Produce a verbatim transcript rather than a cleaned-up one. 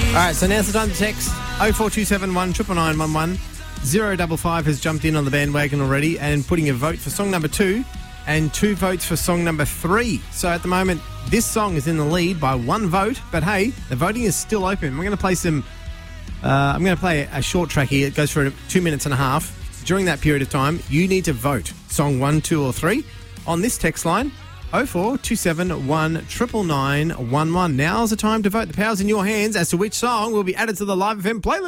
All right, so now's the time to text oh four two seven one nine nine one one. zero five five has jumped in on the bandwagon already and putting a vote for song number two and two votes for song number three. So at the moment, this song is in the lead by one vote, but hey, the voting is still open. We're going to play some, uh, I'm going to play a short track here. It goes for two minutes and a half. During that period of time, you need to vote song one, two or three on this text line, oh four two seven one nine nine one one. Now's the time to vote. The power's in your hands as to which song will be added to the Live F M playlist.